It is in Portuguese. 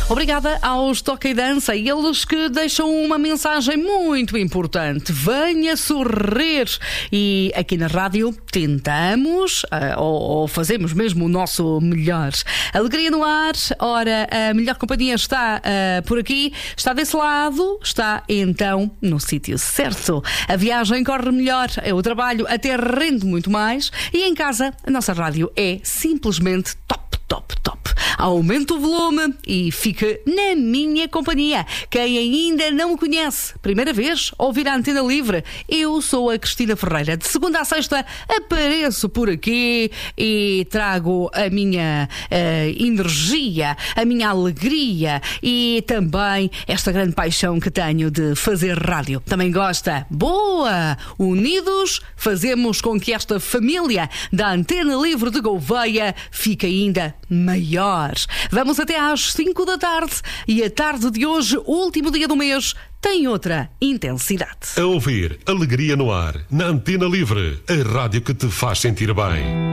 Obrigada aos Toca e Dança, eles que deixam uma mensagem muito importante. Venha sorrir. E aqui na rádio tentamos, ou fazemos mesmo o nosso melhor. Alegria no ar. Ora, a melhor companhia está por aqui, está desse lado, está então no sítio certo. A viagem corre melhor, o trabalho até rende muito mais e em casa a nossa rádio é simplesmente top. Aumenta o volume e fica na minha companhia. Quem ainda não me conhece, primeira vez ouvir a Antena Livre, eu sou a Cristina Ferreira. De segunda a sexta apareço por aqui e trago a minha energia, a minha alegria e também esta grande paixão que tenho de fazer rádio. Também gosta? Boa! Unidos fazemos com que esta família da Antena Livre de Gouveia fique ainda maior. Vamos até às 5 da tarde e a tarde de hoje, último dia do mês, tem outra intensidade. A ouvir Alegria no Ar, na Antena Livre, a rádio que te faz sentir bem.